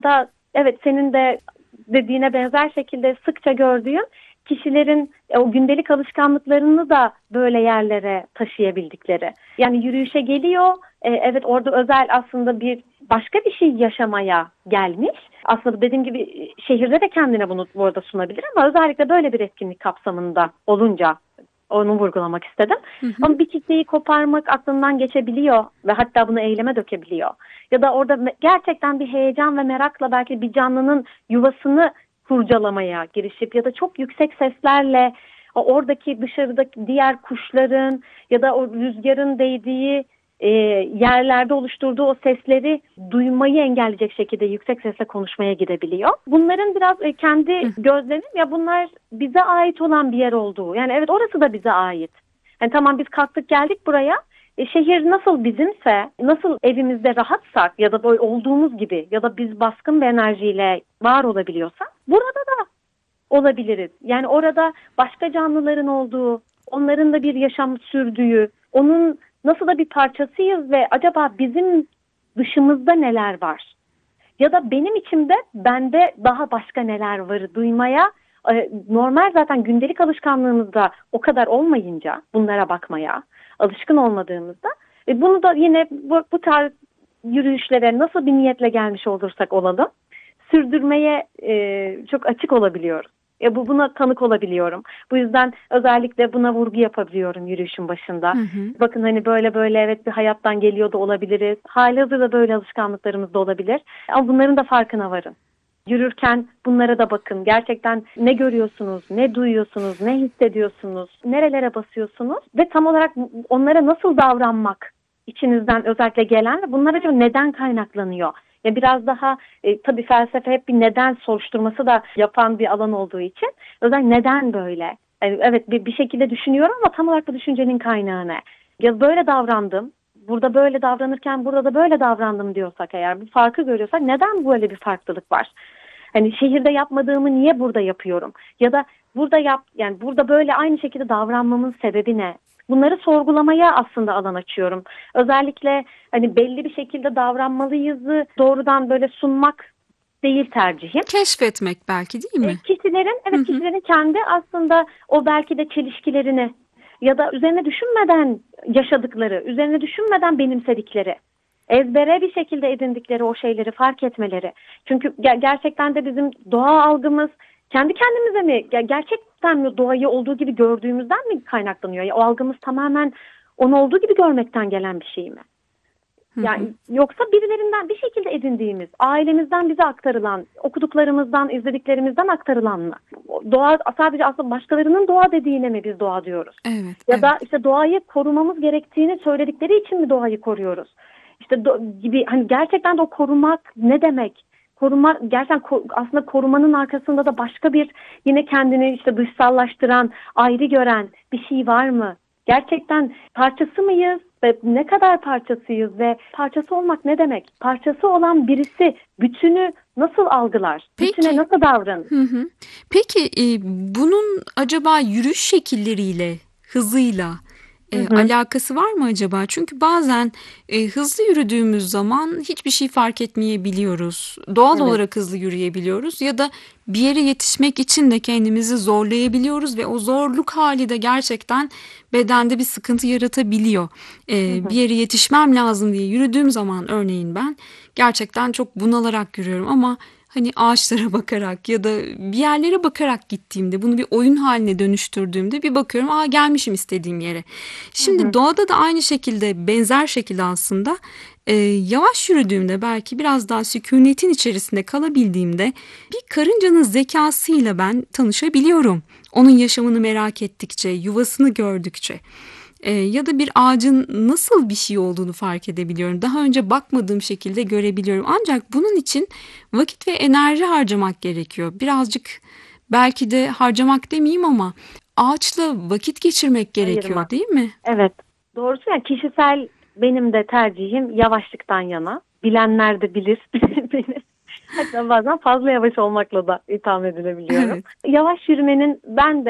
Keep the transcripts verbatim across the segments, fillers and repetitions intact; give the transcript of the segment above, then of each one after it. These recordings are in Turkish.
Da evet, senin de dediğine benzer şekilde sıkça gördüğüm kişilerin e, o gündelik alışkanlıklarını da böyle yerlere taşıyabildikleri. Yani yürüyüşe geliyor, e, evet orada özel aslında bir başka bir şey yaşamaya gelmiş. Aslında dediğim gibi şehirde de kendine bunu bu arada sunabilir ama özellikle böyle bir etkinlik kapsamında olunca onu vurgulamak istedim. Hı hı. Ama bir kitleyi koparmak aklından geçebiliyor ve hatta bunu eyleme dökebiliyor. Ya da orada gerçekten bir heyecan ve merakla belki bir canlının yuvasını kurcalamaya girişip ya da çok yüksek seslerle oradaki dışarıdaki diğer kuşların ya da o rüzgarın değdiği e, yerlerde oluşturduğu o sesleri duymayı engelleyecek şekilde yüksek sesle konuşmaya gidebiliyor. Bunların biraz e, kendi Hı. gözlemim, ya bunlar bize ait olan bir yer olduğu. Yani evet, orası da bize ait. Yani tamam, biz kalktık geldik buraya. E, şehir nasıl bizimse, nasıl evimizde rahatsak ya da böyle olduğumuz gibi ya da biz baskın bir enerjiyle var olabiliyorsak burada da olabiliriz. Yani orada başka canlıların olduğu, onların da bir yaşam sürdüğü, onun nasıl da bir parçasıyız ve acaba bizim dışımızda neler var? Ya da benim içimde, bende daha başka neler var duymaya, e, normal zaten gündelik alışkanlığımızda o kadar olmayınca, bunlara bakmaya alışkın olmadığımızda, e, bunu da yine bu, bu tarz yürüyüşlere nasıl bir niyetle gelmiş olursak olalım, sürdürmeye e, çok açık olabiliyoruz. Ya bu buna tanık olabiliyorum. Bu yüzden özellikle buna vurgu yapabiliyorum yürüyüşün başında. Hı hı. Bakın hani böyle böyle evet bir hayattan geliyor da olabiliriz. Halihazırda böyle alışkanlıklarımız da olabilir. Ama bunların da farkına varın. Yürürken bunlara da bakın. Gerçekten ne görüyorsunuz, ne duyuyorsunuz, ne hissediyorsunuz, nerelere basıyorsunuz ve tam olarak onlara nasıl davranmak içinizden özellikle gelen ve bunlar acaba neden kaynaklanıyor? Ya biraz daha e, tabii felsefe hep bir neden soruşturması da yapan bir alan olduğu için özellikle neden böyle? Yani evet bir, bir şekilde düşünüyorum ama tam olarak bu düşüncenin kaynağı ne? Ya böyle davrandım, burada böyle davranırken burada da böyle davrandım diyorsak, eğer bir farkı görüyorsak neden böyle bir farklılık var? Hani şehirde yapmadığımı niye burada yapıyorum? Ya da burada yap, yani burada böyle aynı şekilde davranmamın sebebi ne? Bunları sorgulamaya aslında alan açıyorum. Özellikle hani belli bir şekilde davranmalıyızı doğrudan böyle sunmak değil tercihim. Keşfetmek belki, değil E, mi? kişilerin Hı evet hı. kişilerin kendi aslında o belki de çelişkilerini ya da üzerine düşünmeden yaşadıkları, üzerine düşünmeden benimsedikleri, ezbere bir şekilde edindikleri o şeyleri fark etmeleri. Çünkü ger- gerçekten de bizim doğa algımız kendi kendimize mi, ger- gerçekten mi doğayı olduğu gibi gördüğümüzden mi kaynaklanıyor? Ya, o algımız tamamen onu olduğu gibi görmekten gelen bir şey mi? Hı hı. Yani yoksa birilerinden bir şekilde edindiğimiz, ailemizden bize aktarılan, okuduklarımızdan, izlediklerimizden aktarılan mı? Doğa sadece aslında başkalarının doğa dediğine mi biz doğa diyoruz? Evet, Ya da evet. işte doğayı korumamız gerektiğini söyledikleri için mi doğayı koruyoruz? İşte do- gibi hani gerçekten de o korumak ne demek? Koruma gerçekten ko- aslında korumanın arkasında da başka bir yine kendini işte dışsallaştıran, ayrı gören bir şey var mı? Gerçekten parçası mıyız ve ne kadar parçasıyız ve parçası olmak ne demek? Parçası olan birisi bütünü nasıl algılar? Bütüne Peki. nasıl davranır? Hı hı. Peki e, bunun acaba yürüyüş şekilleriyle, hızıyla Hı e, hı. alakası var mı acaba? Çünkü bazen e, hızlı yürüdüğümüz zaman hiçbir şey fark etmeyebiliyoruz. Doğal Evet. olarak hızlı yürüyebiliyoruz ya da bir yere yetişmek için de kendimizi zorlayabiliyoruz ve o zorluk hali de gerçekten bedende bir sıkıntı yaratabiliyor. Hı E, bir hı. yere yetişmem lazım diye yürüdüğüm zaman örneğin ben gerçekten çok bunalarak yürüyorum ama hani ağaçlara bakarak ya da bir yerlere bakarak gittiğimde bunu bir oyun haline dönüştürdüğümde bir bakıyorum, aa gelmişim istediğim yere. Hı Şimdi hı. doğada da aynı şekilde, benzer şekilde aslında e, yavaş yürüdüğümde, belki biraz daha sükunetin içerisinde kalabildiğimde bir karıncanın zekasıyla ben tanışabiliyorum. Onun yaşamını merak ettikçe, yuvasını gördükçe. E, ya da bir ağacın nasıl bir şey olduğunu fark edebiliyorum. Daha önce bakmadığım şekilde görebiliyorum. Ancak bunun için vakit ve enerji harcamak gerekiyor. Birazcık belki de harcamak demeyeyim ama ağaçla vakit geçirmek gerekiyor, Ayırmak. değil mi? Evet. Doğrusu yani kişisel benim de tercihim yavaşlıktan yana. Bilenler de bilir beni. Hatta bazen fazla yavaş olmakla da itham edilebiliyorum. Evet. Yavaş yürümenin ben de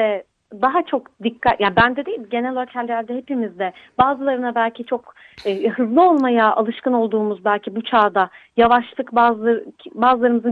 daha çok dikkat, yani bende değil genel olarak herhalde hepimizde, bazılarına belki çok e, hızlı olmaya alışkın olduğumuz belki bu çağda yavaşlık bazı bazılarımızın